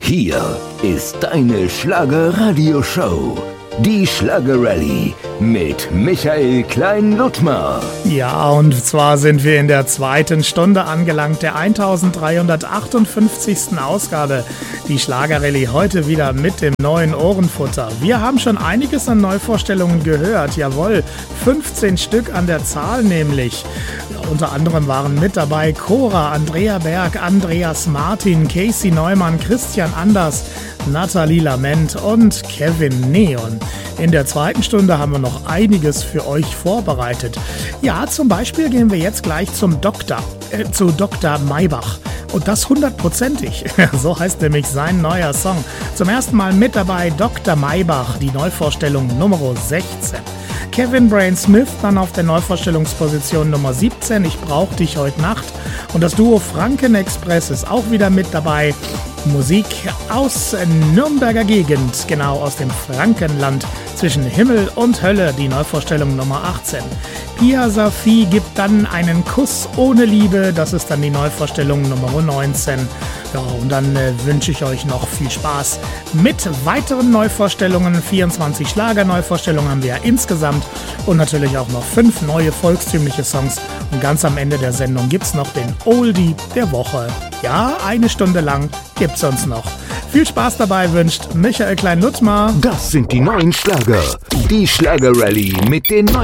Hier ist deine Schlager-Radio-Show. Die Schlager-Rallye mit Michael Klein-Ludtmer. Ja, und zwar sind wir in der zweiten Stunde angelangt, der 1358. Ausgabe. Die Schlager-Rallye heute wieder mit dem neuen Ohrenfutter. Wir haben schon einiges an Neuvorstellungen gehört. Jawohl, 15 Stück an der Zahl nämlich. Unter anderem waren mit dabei Cora, Andrea Berg, Andreas Martin, Casey Neumann, Christian Anders, Nathalie Lament und Kevin Neon. In der zweiten Stunde haben wir noch einiges für euch vorbereitet. Ja, zum Beispiel gehen wir jetzt gleich zu Dr. Maybach. Und das 100%ig. So heißt nämlich sein neuer Song. Zum ersten Mal mit dabei Dr. Maybach, die Neuvorstellung Nummer 16. Kevin Brain Smith dann auf der Neuvorstellungsposition Nummer 17, Ich brauch dich heute Nacht. Und das Duo Franken Express ist auch wieder mit dabei. Musik aus Nürnberger Gegend, genau aus dem Frankenland, zwischen Himmel und Hölle, die Neuvorstellung Nummer 18. Pia Safi gibt dann einen Kuss ohne Liebe, das ist dann die Neuvorstellung Nummer 19. Ja, und dann wünsche ich euch noch viel Spaß mit weiteren Neuvorstellungen. 24 Schlager-Neuvorstellungen haben wir ja insgesamt und natürlich auch noch 5 neue volkstümliche Songs. Und ganz am Ende der Sendung gibt's noch den Oldie der Woche. Ja, eine Stunde lang gibt's uns noch. Viel Spaß dabei wünscht Michael Klein-Ludtmer. Das sind die neuen Schlager. Die Schlager-Rallye mit den neuen